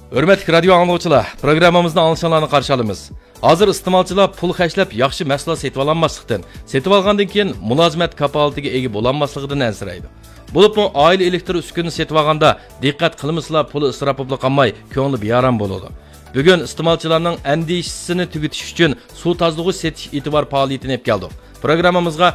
Hörmətli radio anlıqçılar, proqramımızda alışanlarını qarşı alımız. Hazır istemalçılar pul xərcləb yaxşı məhsullar setib alanmaslıqdan, setib alğandan keyin mülazimət kapalatiga ega bolanmaslıqdan ənsiraydı. Bulupmu ailə elektr üskününü setib alğanda diqqət qılmısılar pulu israf bo'lib qolmay, ko'ngli beyaram bo'ladi. Bugun istemalçılarning andishisini tugutish uchun suv tozlig'i setish e'tibor faoliyatini olib keldik. Programmamızga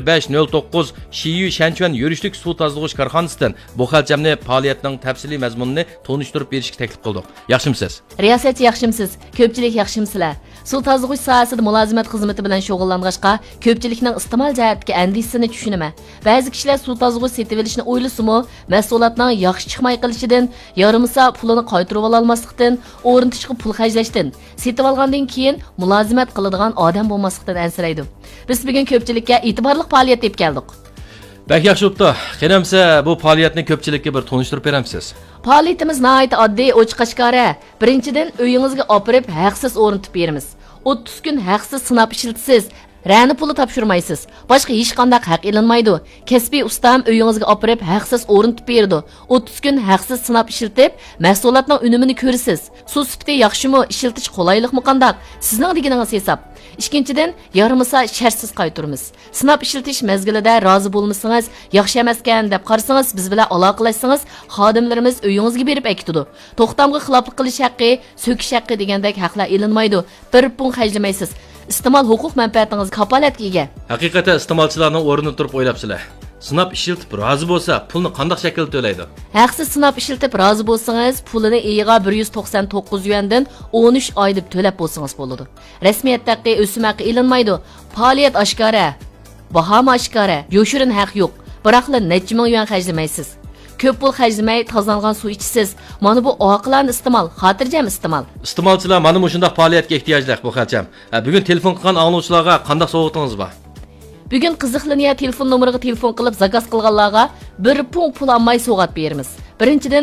1509 Shiyu Shanchuan yurishlik suv tozlig'i korxonasidan bu xalchamni faoliyatning tafsiliy mazmunini tonishtirib berishga taklif qildik. Yaxshimisiz? Riyosatchi yaxshimisiz? Ko'pchilik yaxshimsizlar? Suv tozlig'i sohasida mulozimat xizmati bilan shug'ullang'achqa ko'pchilikning iste'mol jihatga andishisini tushunaman. Ba'zi kishilar suv tozlig'i setib olishni o'ylasimi, mahsulotning yaxshi chiqmay qolishidan, yarimsa pulini qaytarib ola olmaslikdan, o'rnatishga pul xarjlashdan, setib olgandan keyin mulozimat qiladigan odam bo'lmaslikdan ansiraydi. Biz bugün ko'pchilikka e'tiborli faoliyat deb keldik. Bak yaxshi bo'pti. Qanamsa bu faoliyatni ko'pchilikka bir tonishtirib beramsiz. Faoliyatimiz nihoyat oddiy, ochiq-oshkora. Birinchidan uyingizga opirib haqsiz o'rnatib beramiz. 30 kun haqsiz sinab ishlatasiz. Rani puli topshirmaysiz. Boshqa hech qanday haq ilinmaydi. Kasbiy ustam uyingizga opirib haqsiz o'rnatib berdi. 30 kun haqsiz sinab ishlatib, mahsulotning unumini ko'rasiz. Suv sifati yaxshimi, ishlatish qulaylikmi qandaq? Sizning deganingiz hisob. İkinchidan, yarimisa shartsiz qaytaramiz. Sinab ishlatish mezgilida rozi bo'lmasangiz, yaxshi emaskan deb qarasangiz, biz bilan aloqalashsangiz, xodimlarimiz uyingizga berib aytadi. To'xtamga xiloflik qilish haqqi, so'kish haqqi degandek haqlar ilinmaydi. Bir pun xarjlamaysiz. İstemal huquq manfaatingiz kapolatga ega. Haqiqatan istemalchilarning o'rnini turib o'ylabsizlar. Sinab ishiltib rozi bo'lsa, pulni qanday shaklda to'laydi? Haqsiz sinab ishiltib rozi bo'lsangiz, pulini eyiga 199 yuandan 13 oy deb to'lab bo'lsangiz bo'ladi. Rasmiyatdagi o'sim haqqi ilinmaydi. Faoliyat oshkora, baho oshkora, yoshirin haq yo'q. Biroqla necha ming yuan xarjlamaysiz. Ko'p pul xarjlamay tozalgan suv ichsiz. Mana bu oqillarni iste'mol, xotirjam iste'mol. Iste'molchilar mana shunday faoliyatga ehtiyojli bu xalcham. Bugun telefon qilgan anglovchilarga qanday sovg'atingiz bor? Bugun qiziqlaniya telefon nomeriga telefon qilib zakaz qilganlarga bir pul olmay sovg'at beramiz. Birinchidan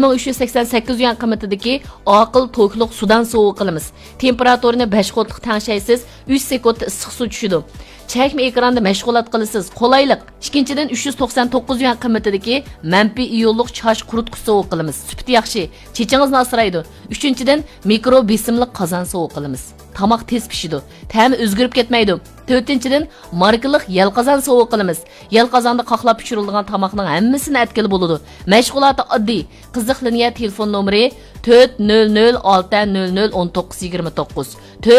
1388 yuan qiymatidagi oqil to'kliq sudan sovuq qilamiz. Temperaturini 5 qotliq tangshaysiz, 3 sekundda issiq suv tushidi. Chakma ekranda mashg'ulot qilasiz. Qolaylik. Ikkinchidan 399 yuan qiymatidagi manfi iyonliq chosh quritqich sovuq qilamiz. Sifati yaxshi, chechingizni asraydi. Uchinchidan mikro besimli qozon sovuq qilamiz. Tamoq tez pishidi. Ta'mi o'zgarib ketmaydi. To'rtinchidan markalik yal qozon sovuq qilamiz. Yal qozonda qoqlab pishirilgan tamoqning hammasini atkili bo'ladi. Mashg'uloti oddiy. Qiziqlaniya telefon nomeri 400601929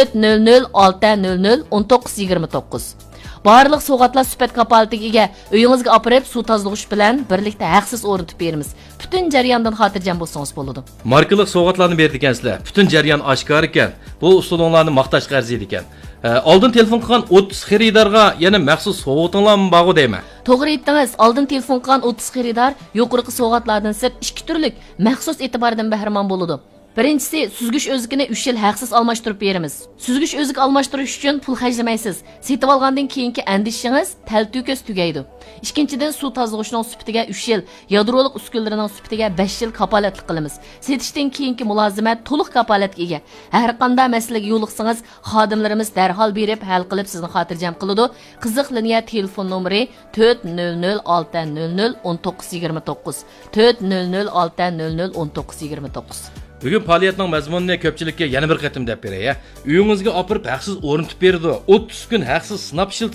400601929. Barliq sovg'atlar sifat kapolatiga ega. Uyingizga opirib suv tozlig'ish bilan birlikda haqsiz o'rnatib beramiz. Butun jarayondan xotirjam bo'lsangiz bo'ladi. Markalik sovg'atlarni berdi ekansizlar. Butun jarayon oshkor ekan. Bu usulinglarni maqtashga arziydi ekan. Oldin telefon qilgan 30 xaridorga yana maxsus sovg'atinglarmi bog'i deyman. To'g'ri aytdingiz. Oldin telefon qilgan 30 xaridor yuqorqi sovg'atlardan sirt 2 turlik maxsus e'tibordan bahramon bo'ladi. Birinchisi, süzgüç özükini 3 yil haqsiz almashtirib beramiz. Süzgüç özük almashtirish uchun pul xarjlamaysiz. Setib olgandan keyingi andishingiz talto'kis tugaydi. Ikkinchidan, suv tozlig'ining sifatiga 3 yil, yadroliq uskunalarining sifatiga 5 yil kapolatlik qilamiz. Setishdan keyingi mulozimat to'liq kapolatga ega. Har qanday masalaga yo'liqsangiz, xodimlarimiz darhol berib hal qilib sizni xotirjam qiladi. Qiziqlaniya telefon nomeri 400601929 400601929. Bugun faoliyatning mazmunini ko'pchilikka yana bir qatim deb beray. Uyingizga opirib haqsiz o'rnatib berdi. 30 kun haqsiz sinab